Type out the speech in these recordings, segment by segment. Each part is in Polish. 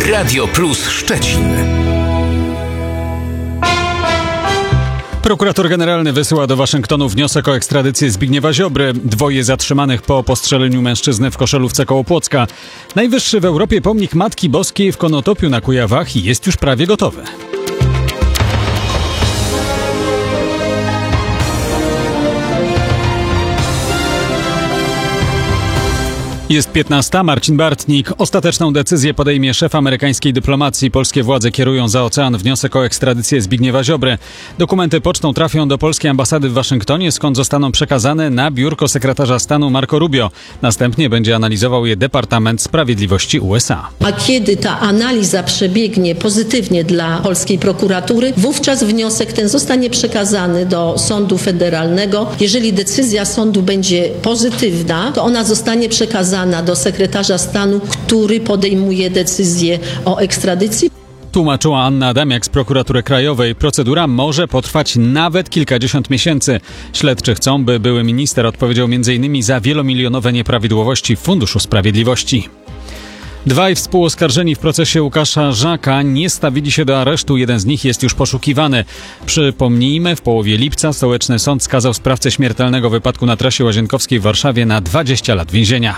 Radio Plus Szczecin. Prokurator generalny wysyła do Waszyngtonu wniosek o ekstradycję Zbigniewa Ziobry. 2 zatrzymanych po postrzeleniu mężczyzny w Koszalówce koło Płocka. Najwyższy w Europie pomnik Matki Boskiej w Konotopiu na Kujawach jest już prawie gotowy. Jest 15. Marcin Bartnik. Ostateczną decyzję podejmie szef amerykańskiej dyplomacji. Polskie władze kierują za ocean wniosek o ekstradycję Zbigniewa Ziobry. Dokumenty pocztą trafią do polskiej ambasady w Waszyngtonie, skąd zostaną przekazane na biurko sekretarza stanu Marco Rubio. Następnie będzie analizował je Departament Sprawiedliwości USA. A kiedy ta analiza przebiegnie pozytywnie dla polskiej prokuratury, wówczas wniosek ten zostanie przekazany do sądu federalnego. Jeżeli decyzja sądu będzie pozytywna, to ona zostanie przekazana do sekretarza stanu, który podejmuje decyzję o ekstradycji. Tłumaczyła Anna Adamiak z Prokuratury Krajowej. Procedura może potrwać nawet kilkadziesiąt miesięcy. Śledczy chcą, by były minister odpowiedział m.in. za wielomilionowe nieprawidłowości w Funduszu Sprawiedliwości. 2 współoskarżeni w procesie Łukasza Żaka nie stawili się do aresztu. Jeden z nich jest już poszukiwany. Przypomnijmy, w połowie lipca stołeczny sąd skazał sprawcę śmiertelnego wypadku na trasie Łazienkowskiej w Warszawie na 20 lat więzienia.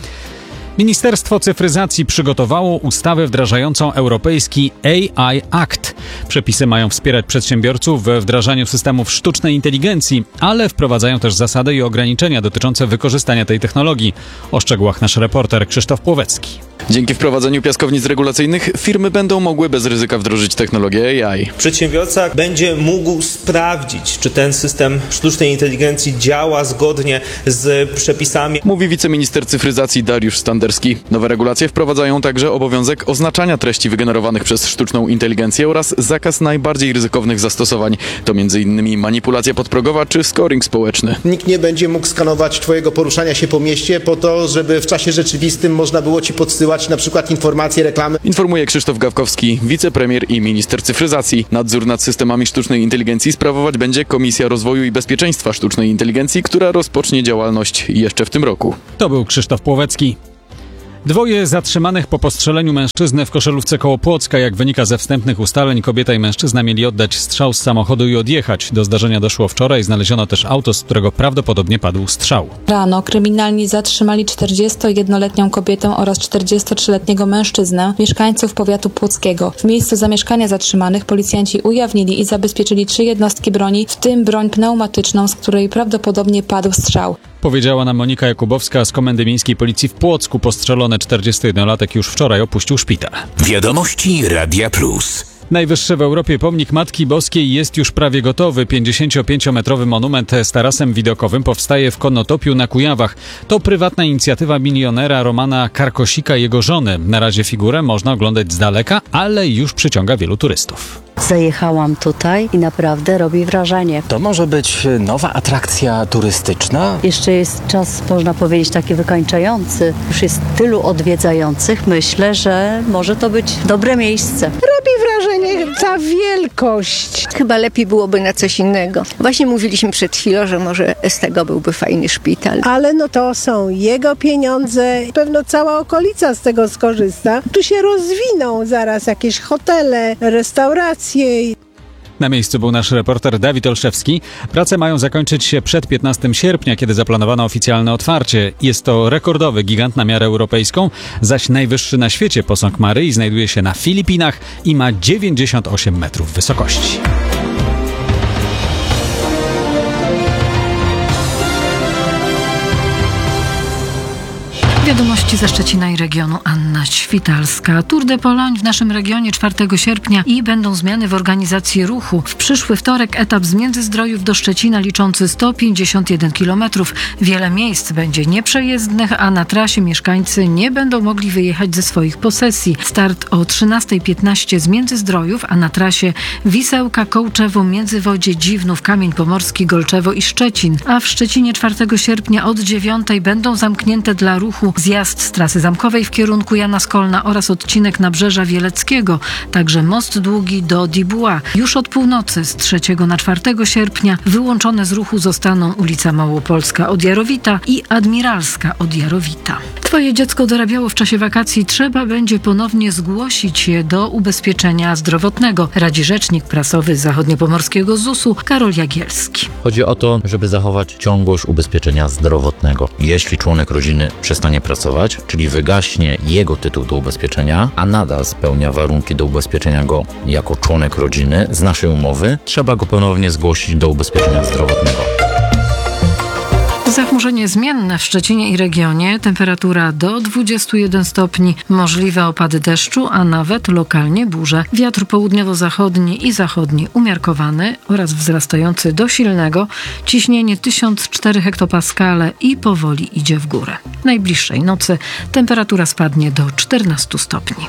Ministerstwo Cyfryzacji przygotowało ustawę wdrażającą europejski AI Act. Przepisy mają wspierać przedsiębiorców we wdrażaniu systemów sztucznej inteligencji, ale wprowadzają też zasady i ograniczenia dotyczące wykorzystania tej technologii. O szczegółach nasz reporter Krzysztof Płowecki. Dzięki wprowadzeniu piaskownic regulacyjnych firmy będą mogły bez ryzyka wdrożyć technologię AI. Przedsiębiorca będzie mógł sprawdzić, czy ten system sztucznej inteligencji działa zgodnie z przepisami. Mówi wiceminister cyfryzacji Dariusz Standerski. Nowe regulacje wprowadzają także obowiązek oznaczania treści wygenerowanych przez sztuczną inteligencję oraz zakaz najbardziej ryzykownych zastosowań. To m.in. manipulacja podprogowa czy scoring społeczny. Nikt nie będzie mógł skanować twojego poruszania się po mieście po to, żeby w czasie rzeczywistym można było ci podsyłać na przykład informacje, reklamy. Informuje Krzysztof Gawkowski, wicepremier i minister cyfryzacji. Nadzór nad systemami sztucznej inteligencji sprawować będzie Komisja Rozwoju i Bezpieczeństwa Sztucznej Inteligencji, która rozpocznie działalność jeszcze w tym roku. To był Krzysztof Płowecki. 2 zatrzymanych po postrzeleniu mężczyzny w Koszalówce koło Płocka. Jak wynika ze wstępnych ustaleń, kobieta i mężczyzna mieli oddać strzał z samochodu i odjechać. Do zdarzenia doszło wczoraj. Znaleziono też auto, z którego prawdopodobnie padł strzał. Rano kryminalni zatrzymali 41-letnią kobietę oraz 43-letniego mężczyznę, mieszkańców powiatu płockiego. W miejscu zamieszkania zatrzymanych policjanci ujawnili i zabezpieczyli 3 jednostki broni, w tym broń pneumatyczną, z której prawdopodobnie padł strzał. Powiedziała nam Monika Jakubowska z Komendy Miejskiej Policji w Płocku. Postrzelony 41-latek już wczoraj opuścił szpital. Wiadomości Radia Plus. Najwyższy w Europie pomnik Matki Boskiej jest już prawie gotowy. 55-metrowy monument z tarasem widokowym powstaje w Konotopiu na Kujawach. To prywatna inicjatywa milionera Romana Karkosika i jego żony. Na razie figurę można oglądać z daleka, ale już przyciąga wielu turystów. Zajechałam tutaj i naprawdę robi wrażenie. To może być nowa atrakcja turystyczna? Jeszcze jest czas, można powiedzieć, taki wykańczający. Już jest tylu odwiedzających. Myślę, że może to być dobre miejsce. Robi wrażenie ta wielkość. Chyba lepiej byłoby na coś innego. Właśnie mówiliśmy przed chwilą, że może z tego byłby fajny szpital. Ale no to są jego pieniądze. Pewno cała okolica z tego skorzysta. Tu się rozwiną zaraz jakieś hotele, restauracje. Na miejscu był nasz reporter Dawid Olszewski. Prace mają zakończyć się przed 15 sierpnia, kiedy zaplanowano oficjalne otwarcie. Jest to rekordowy gigant na miarę europejską, zaś najwyższy na świecie posąg Maryi znajduje się na Filipinach i ma 98 metrów wysokości. Wiadomości ze Szczecina i regionu. Anna Świtalska. Tour de Pologne w naszym regionie 4 sierpnia i będą zmiany w organizacji ruchu. W przyszły wtorek etap z Międzyzdrojów do Szczecina liczący 151 km. Wiele miejsc będzie nieprzejezdnych, a na trasie mieszkańcy nie będą mogli wyjechać ze swoich posesji. Start o 13:15 z Międzyzdrojów, a na trasie Wisełka, Kołczewo, Międzywodzie, Dziwnów, Kamień Pomorski, Golczewo i Szczecin. A w Szczecinie 4 sierpnia od 9:00 będą zamknięte dla ruchu zjazd z trasy zamkowej w kierunku Jana Skolna oraz odcinek Nabrzeża Wieleckiego, także most długi do Dibuła. Już od północy z 3 na 4 sierpnia wyłączone z ruchu zostaną ulica Małopolska od Jarowita i Admiralska od Jarowita. Twoje dziecko dorabiało w czasie wakacji, trzeba będzie ponownie zgłosić je do ubezpieczenia zdrowotnego, radzi rzecznik prasowy zachodniopomorskiego ZUS-u Karol Jagielski. Chodzi o to, żeby zachować ciągłość ubezpieczenia zdrowotnego. Jeśli członek rodziny przestanie pracować, czyli wygaśnie jego tytuł do ubezpieczenia, a nadal spełnia warunki do ubezpieczenia go jako członek rodziny z naszej umowy, trzeba go ponownie zgłosić do ubezpieczenia zdrowotnego. Zachmurzenie zmienne w Szczecinie i regionie, temperatura do 21 stopni, możliwe opady deszczu, a nawet lokalnie burze. Wiatr południowo-zachodni i zachodni umiarkowany oraz wzrastający do silnego, ciśnienie 1004 hektopaskale i powoli idzie w górę. Najbliższej nocy temperatura spadnie do 14 stopni.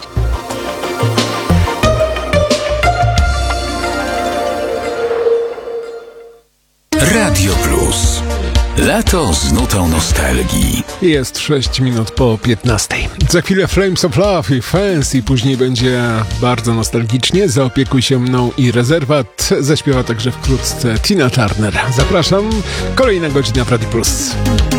Radio Plus. Lato z nutą nostalgii. Jest 6 minut po 15. Za chwilę Flames of Love i Fans i później będzie bardzo nostalgicznie. Zaopiekuj się mną i Rezerwat. Zaśpiewa także wkrótce Tina Turner. Zapraszam. Kolejna godzina w Radio Plus.